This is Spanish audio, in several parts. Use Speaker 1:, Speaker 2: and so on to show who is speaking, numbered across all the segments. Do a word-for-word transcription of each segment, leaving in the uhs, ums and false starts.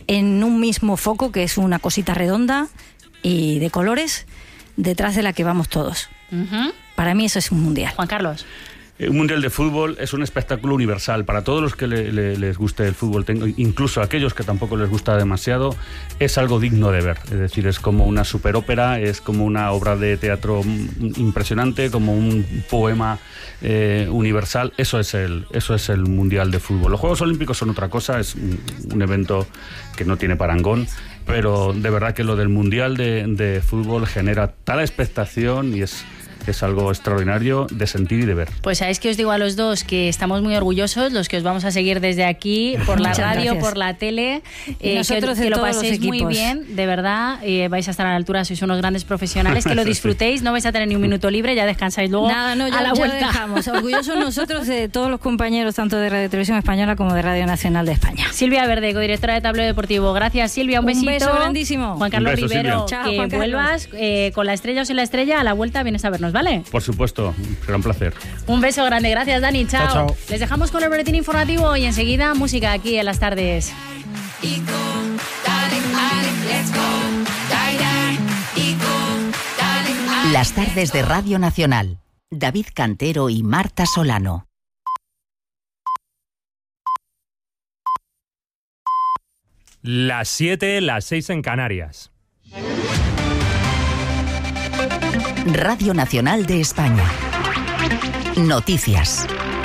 Speaker 1: en un mismo foco, que es una cosita redonda y de colores, detrás de la que vamos todos. Uh-huh. Para mí eso es un mundial.
Speaker 2: Juan Carlos.
Speaker 3: Un mundial de fútbol es un espectáculo universal para todos los que le, le, les guste el fútbol, incluso a aquellos que tampoco les gusta demasiado. Es algo digno de ver, es decir, es como una superópera, es como una obra de teatro impresionante, como un poema eh, universal. Eso es el eso es el mundial de fútbol. Los Juegos Olímpicos son otra cosa, es un, un evento que no tiene parangón, pero de verdad que lo del mundial de, de fútbol genera tal expectación y es es algo extraordinario de sentir y de ver.
Speaker 2: Pues sabéis que os digo a los dos que estamos muy orgullosos, los que os vamos a seguir desde aquí, por la
Speaker 1: Muchas
Speaker 2: radio,
Speaker 1: gracias.
Speaker 2: por la tele,
Speaker 1: y
Speaker 2: eh,
Speaker 1: nosotros
Speaker 2: que, que
Speaker 1: de
Speaker 2: lo
Speaker 1: todos
Speaker 2: paséis
Speaker 1: los
Speaker 2: muy
Speaker 1: equipos.
Speaker 2: bien, de verdad, eh, vais a estar a la altura, sois unos grandes profesionales, que lo disfrutéis, no vais a tener ni un minuto libre, ya descansáis luego.
Speaker 1: Nada, no, ya,
Speaker 2: a la
Speaker 1: ya
Speaker 2: vuelta.
Speaker 1: dejamos. Orgullosos nosotros de todos los compañeros, tanto de Radio Televisión Española como de Radio Nacional de España.
Speaker 2: Silvia Verde, codirectora de Tablero Deportivo, gracias Silvia, un,
Speaker 1: Un
Speaker 2: besito.
Speaker 1: beso grandísimo.
Speaker 2: Juan Carlos
Speaker 3: beso,
Speaker 2: Rivero,
Speaker 3: Silvia.
Speaker 2: que
Speaker 1: Chao, Juan Carlos.
Speaker 2: vuelvas eh, con la estrella o sin la estrella, a la vuelta vienes a vernos, ¿vale?
Speaker 3: Por supuesto, será un placer.
Speaker 2: Un beso grande, gracias Dani, chao.
Speaker 4: Chao, chao.
Speaker 2: Les dejamos con el boletín informativo y enseguida música aquí en las tardes.
Speaker 5: Las tardes de Radio Nacional. David Cantero y Marta Solano.
Speaker 6: Las siete, las seis en Canarias.
Speaker 5: Radio Nacional de España. Noticias.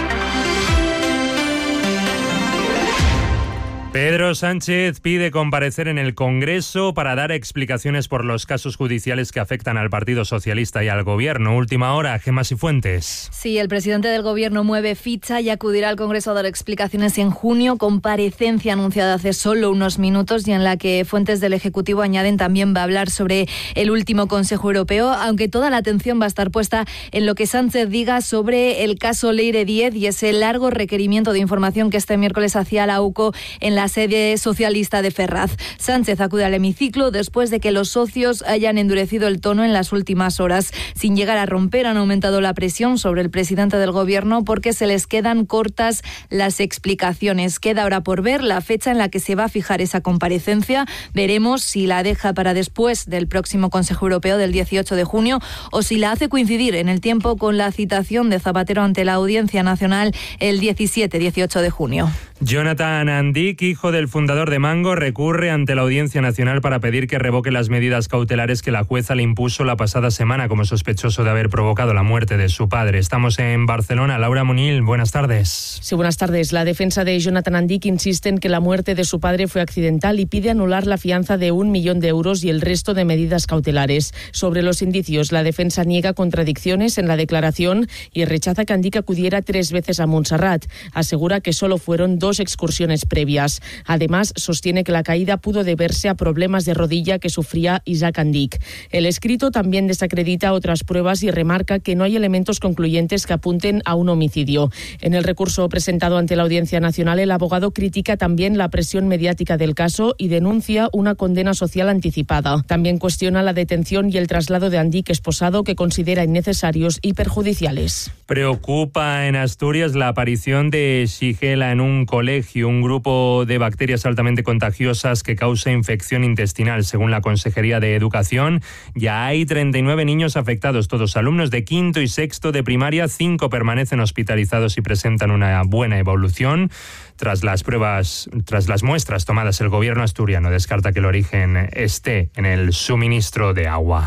Speaker 6: Pedro Sánchez pide comparecer en el Congreso para dar explicaciones por los casos judiciales que afectan al Partido Socialista y al Gobierno. Última hora, Gemma Cifuentes.
Speaker 7: Sí, el presidente del Gobierno mueve ficha y acudirá al Congreso a dar explicaciones en junio. Comparecencia anunciada hace solo unos minutos y en la que fuentes del Ejecutivo añaden también va a hablar sobre el último Consejo Europeo, aunque toda la atención va a estar puesta en lo que Sánchez diga sobre el caso Leire Díez y ese largo requerimiento de información que este miércoles hacía la UCO en la sede socialista de Ferraz. Sánchez acude al hemiciclo después de que los socios hayan endurecido el tono en las últimas horas. Sin llegar a romper, han aumentado la presión sobre el presidente del Gobierno porque se les quedan cortas las explicaciones. Queda ahora por ver la fecha en la que se va a fijar esa comparecencia. Veremos si la deja para después del próximo Consejo Europeo del dieciocho de junio o si la hace coincidir en el tiempo con la citación de Zapatero ante la Audiencia Nacional el diecisiete dieciocho de junio.
Speaker 6: Jonathan Andic, hijo del fundador de Mango, recurre ante la Audiencia Nacional para pedir que revoque las medidas cautelares que la jueza le impuso la pasada semana como sospechoso de haber provocado la muerte de su padre. Estamos en Barcelona. Laura Munil, buenas tardes.
Speaker 8: Sí, buenas tardes. La defensa de Jonathan Andic insiste en que la muerte de su padre fue accidental y pide anular la fianza de un millón de euros y el resto de medidas cautelares. Sobre los indicios, la defensa niega contradicciones en la declaración y rechaza que Andic acudiera tres veces a Montserrat. Asegura que solo fueron dos excursiones previas. Además, sostiene que la caída pudo deberse a problemas de rodilla que sufría Isaac Andic. El escrito también desacredita otras pruebas y remarca que no hay elementos concluyentes que apunten a un homicidio. En el recurso presentado ante la Audiencia Nacional, el abogado critica también la presión mediática del caso y denuncia una condena social anticipada. También cuestiona la detención y el traslado de Andic esposado, que considera innecesarios y perjudiciales.
Speaker 6: Preocupa en Asturias la aparición de Shigella en un colegio, un grupo de bacterias altamente contagiosas que causa infección intestinal. Según la Consejería de Educación, ya hay treinta y nueve niños afectados, todos alumnos de quinto y sexto de primaria. Cinco permanecen hospitalizados y presentan una buena evolución. Tras las pruebas, tras las muestras tomadas, el gobierno asturiano descarta que el origen esté en el suministro de agua.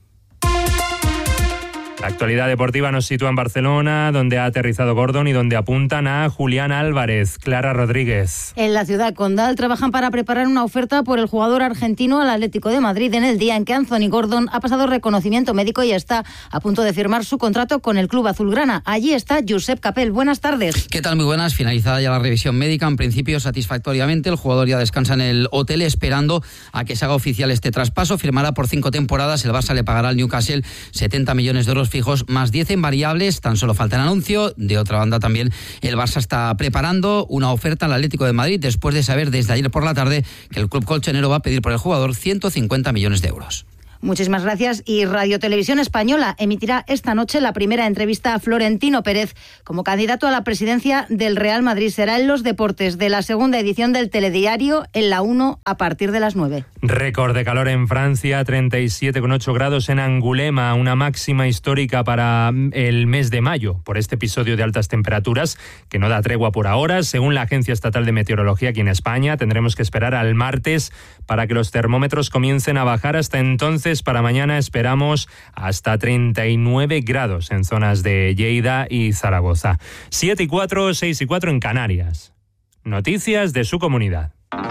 Speaker 6: La actualidad deportiva nos sitúa en Barcelona, donde ha aterrizado Gordon y donde apuntan a Julián Álvarez. Clara Rodríguez.
Speaker 9: En la ciudad condal trabajan para preparar una oferta por el jugador argentino al Atlético de Madrid en el día en que Anthony Gordon ha pasado reconocimiento médico y está a punto de firmar su contrato con el club azulgrana. Allí está Josep Capel. Buenas tardes.
Speaker 10: ¿Qué tal? Muy buenas. Finalizada ya la revisión médica, en principio satisfactoriamente. El jugador ya descansa en el hotel esperando a que se haga oficial este traspaso. Firmará por cinco temporadas. El Barça le pagará al Newcastle setenta millones de euros fijos más diez en variables. Tan solo falta el anuncio. De otra banda también el Barça está preparando una oferta al Atlético de Madrid después de saber desde ayer por la tarde que el club colchonero va a pedir por el jugador ciento cincuenta millones de euros.
Speaker 9: Muchísimas gracias. Y Radio Televisión Española emitirá esta noche la primera entrevista a Florentino Pérez como candidato a la presidencia del Real Madrid. Será en los deportes de la segunda edición del Telediario en la uno a partir de las nueve.
Speaker 6: Récord de calor en Francia, treinta y siete coma ocho grados en Angulema, una máxima histórica para el mes de mayo por este episodio de altas temperaturas que no da tregua por ahora. Según la Agencia Estatal de Meteorología aquí en España, tendremos que esperar al martes para que los termómetros comiencen a bajar. Hasta entonces, para mañana esperamos hasta treinta y nueve grados en zonas de Lleida y Zaragoza. siete y cuatro, seis y cuatro en Canarias. Noticias de su comunidad.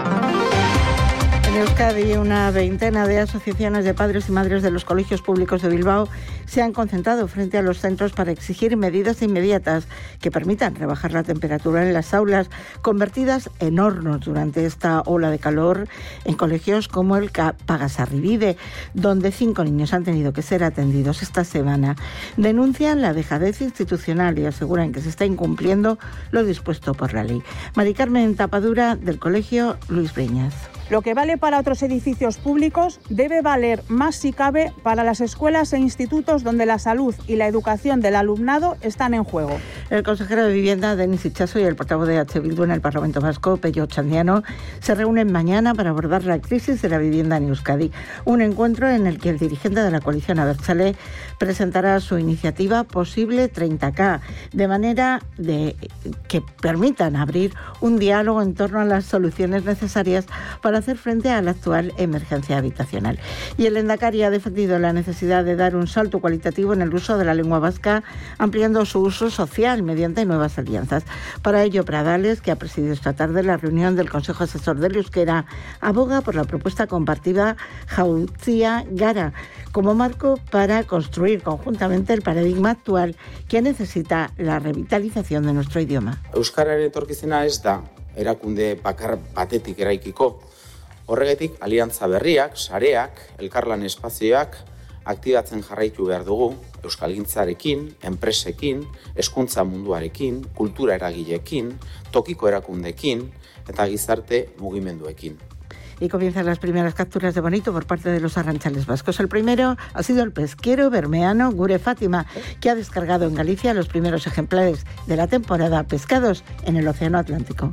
Speaker 4: En Euskadi, una veintena de asociaciones de padres y madres de los colegios públicos de Bilbao se han concentrado frente a los centros para exigir medidas inmediatas que permitan rebajar la temperatura en las aulas convertidas en hornos durante esta ola de calor en colegios como el Pagasarribide, donde cinco niños han tenido que ser atendidos esta semana. Denuncian la dejadez institucional y aseguran que se está incumpliendo lo dispuesto por la ley. Mari Carmen Tapadura, del colegio Luis Breñas.
Speaker 11: Lo que vale para otros edificios públicos debe valer más si cabe para las escuelas e institutos donde la salud y la educación del alumnado están en juego.
Speaker 4: El consejero de Vivienda, Denis Itxaso, y el portavoz de H. Bildu en el Parlamento Vasco, Pello Chandiano, se reúnen mañana para abordar la crisis de la vivienda en Euskadi. Un encuentro en el que el dirigente de la coalición Abertzale presentará su iniciativa Posible treinta K, de manera de que permitan abrir un diálogo en torno a las soluciones necesarias para hacer frente a la actual emergencia habitacional. Y el Lehendakari ha defendido la necesidad de dar un salto cualitativo en el uso de la lengua vasca, ampliando su uso social mediante nuevas alianzas. Para ello, Pradales, que ha presidido esta tarde la reunión del Consejo Asesor del Euskera, aboga por la propuesta compartida Jautzia Gara como marco para construir conjuntamente el paradigma actual que necesita la revitalización de nuestro idioma.
Speaker 12: Euskararen etorkizena ez da erakunde bakar batetik eraikiko. Horregatik, aliantza berriak, sareak, elkarlan espazioak aktibatzen jarraitu behar dugu, euskalgintzarekin, enpresekin, hezkuntza munduarekin, kultura eragileekin, tokiko erakundeekin eta gizarte mugimenduekin.
Speaker 4: Y comienzan las primeras capturas de bonito por parte de los arranchales vascos. El primero ha sido el pesquero bermeano Gure Fátima, que ha descargado en Galicia los primeros ejemplares de la temporada pescados en el Océano Atlántico.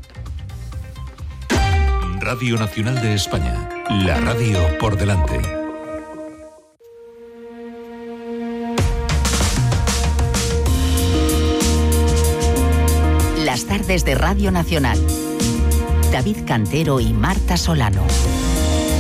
Speaker 13: Radio Nacional de España, la radio por delante.
Speaker 5: Las tardes de Radio Nacional. David Cantero y Marta Solano.